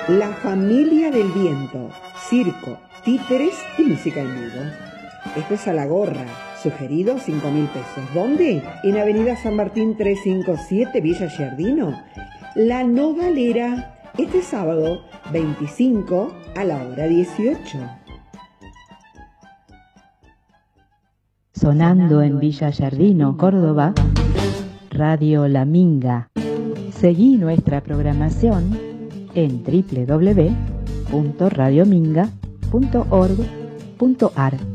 La Familia del Viento, circo, títeres y música en vivo. Esto es a la gorra, sugerido 5.000 pesos. ¿Dónde? En Avenida San Martín 357, Villa Giardino. La Nogalera, este sábado 25 a la hora 18. Sonando en Villa Giardino, Córdoba, Radio La Minga. Seguí nuestra programación en www.radiominga.org.ar.